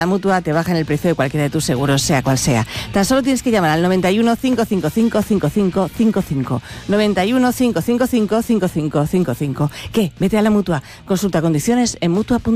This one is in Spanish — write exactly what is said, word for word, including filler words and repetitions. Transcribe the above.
La Mutua te baja en el precio de cualquiera de tus seguros, sea cual sea. Tan solo tienes que llamar al noventa y uno, cinco cinco cinco, cinco cinco cinco cinco. noventa y uno, cinco cinco cinco, cinco cinco cinco cinco. ¿Qué? Vete a la Mutua. Consulta condiciones en mutua punto es.